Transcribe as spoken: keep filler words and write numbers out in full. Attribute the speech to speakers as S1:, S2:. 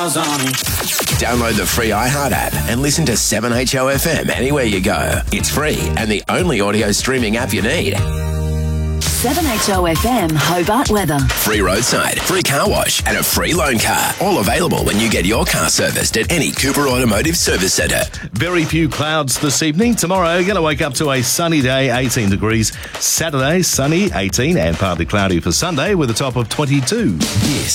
S1: Download the free iHeart app and listen to seven H O F M anywhere you go. It's free and the only audio streaming app you need.
S2: seven H O F M Hobart weather.
S1: Free roadside, free car wash and a free loan car. All available when you get your car serviced at any Cooper Automotive Service Centre.
S3: Very few clouds this evening. Tomorrow, going to wake up to a sunny day, eighteen degrees. Saturday, sunny, eighteen, and partly cloudy for Sunday with a top of twenty-two.
S1: This